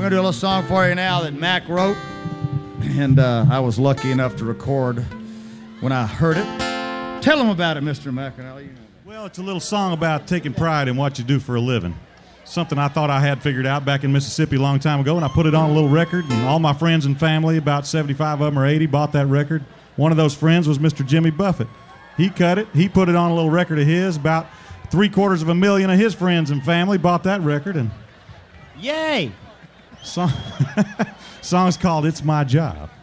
going to do a little song for you now that Mac wrote, and I was lucky enough to record when I heard it. Tell them about it, Mr. McAnally. Well, it's a little song about taking pride in what you do for a living. Something I thought I had figured out back in Mississippi a long time ago, and I put it on a little record, and all my friends and family, about 75 of them or 80, bought that record. One of those friends was Mr. Jimmy Buffett. He cut it. He put it on a little record of his. About 750,000 of his friends and family bought that record, and yay! Song's called "It's My Job."